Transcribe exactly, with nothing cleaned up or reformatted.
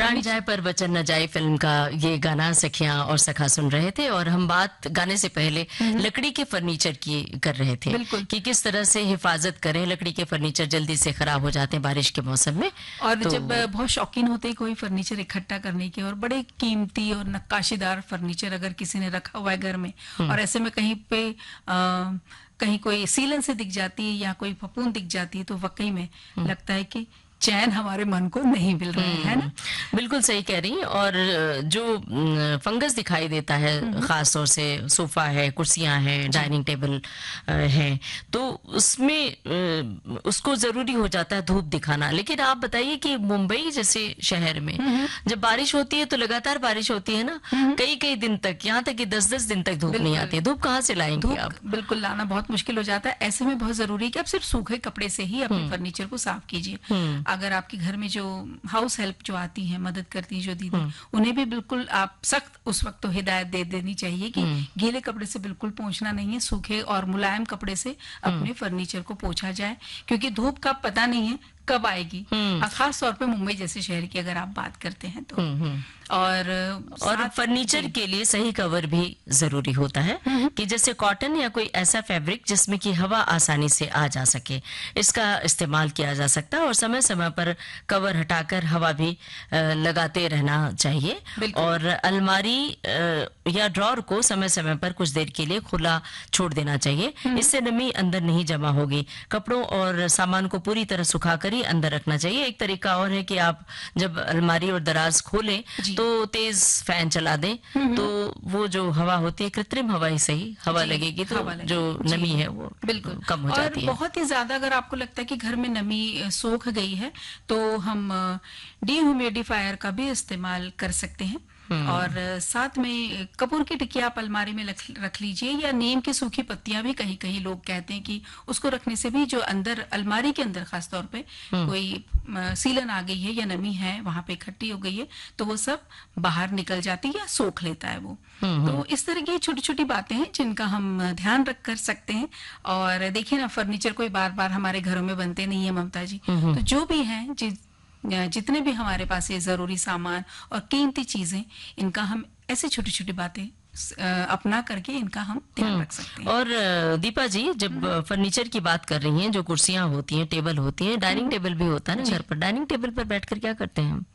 प्राण जाए पर वचन न जाए फिल्म का ये गाना सखियां और सखा सुन रहे थे, और हम बात गाने से पहले लकड़ी के फर्नीचर की कर रहे थे कि किस तरह से हिफाजत करें। लकड़ी के फर्नीचर जल्दी से खराब हो जाते हैं बारिश के मौसम में, और तो जब बहुत शौकीन होते हैं कोई फर्नीचर इकट्ठा करने के, और बड़े कीमती और नक्काशीदार फर्नीचर अगर किसी ने रखा हुआ है घर में, और ऐसे में कहीं पे आ, कहीं कोई सीलन से दिख जाती है या कोई फपूंद दिख जाती है, तो वाकई में लगता है कि चैन हमारे मन को नहीं मिल रहा है, है ना? बिल्कुल सही कह रही। और जो फंगस दिखाई देता है, खास तौर से सोफा है, कुर्सियां हैं, डाइनिंग टेबल है, तो उसमें उसको जरूरी हो जाता है धूप दिखाना। लेकिन आप बताइए कि मुंबई जैसे शहर में जब बारिश होती है तो लगातार बारिश होती है ना, कई कई दिन तक, यहाँ तक कि दस दस दिन तक धूप नहीं आती है। धूप कहाँ से लाएंगे आप? बिल्कुल लाना बहुत मुश्किल हो जाता है। ऐसे में बहुत जरूरी है कि आप सिर्फ सूखे कपड़े से ही अपने फर्नीचर को साफ कीजिए। अगर आपके घर में जो हाउस हेल्प जो आती है, मदद करती है जो दीदी, उन्हें भी बिल्कुल आप सख्त उस वक्त तो हिदायत दे देनी चाहिए कि गीले कपड़े से बिल्कुल पोंछना नहीं है, सूखे और मुलायम कपड़े से अपने फर्नीचर को पोंछा जाए, क्योंकि धूप का पता नहीं है कब आएगी। खास तौर पे मुंबई जैसे शहर की अगर आप बात करते हैं तो। और और फर्नीचर के लिए सही कवर भी जरूरी होता है कि जैसे कॉटन या कोई ऐसा फैब्रिक जिसमें कि हवा आसानी से आ जा सके, इसका इस्तेमाल किया जा सकता है। और समय समय पर कवर हटाकर हवा भी लगाते रहना चाहिए। और अलमारी या ड्रॉर को समय समय पर कुछ देर के लिए खुला छोड़ देना चाहिए, इससे नमी अंदर नहीं जमा होगी। कपड़ों और सामान को पूरी तरह सुखाकर ही अंदर रखना चाहिए। एक तरीका और है कि आप जब अलमारी और दराज खोलें तो तेज फैन चला दें, तो वो जो हवा होती है, कृत्रिम हवा ही सही, हवा लगेगी तो जो नमी है वो बिल्कुल कम हो जाती है। और बहुत ही ज्यादा अगर आपको लगता है कि घर में नमी सोख गई है तो हम डीह्यूमिडिफायर का भी इस्तेमाल कर सकते हैं। और साथ में कपूर की टिकिया आप अलमारी में रख लीजिए, या नीम की सूखी पत्तियां भी कहीं कहीं लोग कहते हैं कि उसको रखने से भी जो अंदर अलमारी के अंदर खास तौर पे कोई सीलन आ गई है या नमी है वहां पे इकट्ठी हो गई है तो वो सब बाहर निकल जाती है या सोख लेता है वो। तो इस तरह की छोटी छोटी बातें हैं जिनका हम ध्यान रख कर सकते हैं। और देखिए ना, फर्नीचर कोई बार बार हमारे घरों में बनते नहीं है ममता जी, तो जो भी है जितने भी हमारे पास ये जरूरी सामान और कीमती चीजें, इनका हम ऐसे छोटी छोटी बातें अपना करके इनका हम ध्यान रख सकते हैं। और दीपा जी, जब फर्नीचर की बात कर रही हैं, जो कुर्सियां होती हैं, टेबल होती हैं, डाइनिंग टेबल भी होता है ना घर पर, डाइनिंग टेबल पर बैठकर क्या करते हैं हम?